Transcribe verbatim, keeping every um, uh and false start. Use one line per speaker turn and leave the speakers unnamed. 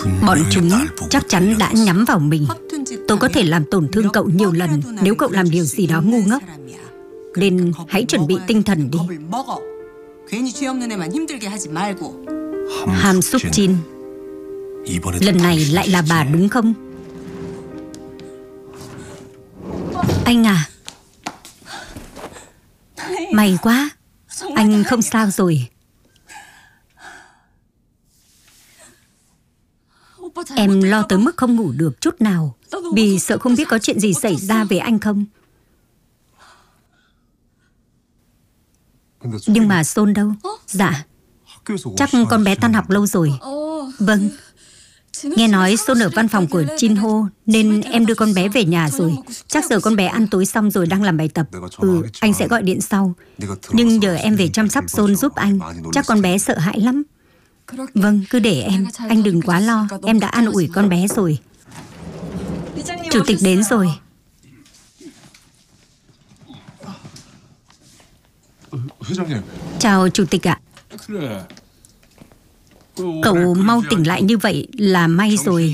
Bọn chúng chắc chắn đã nhắm vào mình. Tôi có thể làm tổn thương cậu nhiều lần nếu cậu làm điều gì đó ngu ngốc. Nên hãy chuẩn bị tinh thần đi. Ham Suk Jin, lần này lại là bà đúng không? Anh à, may quá, anh không sao rồi. Em lo tới mức không ngủ được chút nào vì sợ không biết có chuyện gì xảy ra về anh không. Nhưng mà Son đâu? Dạ, chắc con bé tan học lâu rồi. Vâng, nghe nói Son ở văn phòng của Jin Ho nên em đưa con bé về nhà rồi. Chắc giờ con bé ăn tối xong rồi đang làm bài tập. Ừ, anh sẽ gọi điện sau. Nhưng nhờ em về chăm sóc Son giúp anh. Chắc con bé sợ hãi lắm. Vâng, cứ để em. Anh đừng quá lo. Em đã an ủi con bé rồi. Chủ tịch đến rồi. Chào chủ tịch ạ. Cậu mau tỉnh lại như vậy là may rồi.